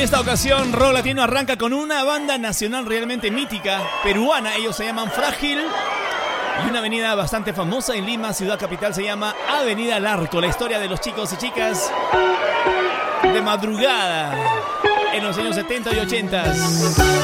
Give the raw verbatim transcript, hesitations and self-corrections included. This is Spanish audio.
esta ocasión, Rock Latino arranca con una banda nacional realmente mítica, peruana. Ellos se llaman Frágil. Y una avenida bastante famosa en Lima, ciudad capital, se llama Avenida al Arco. La historia de los chicos y chicas de madrugada en los años setenta y ochenta.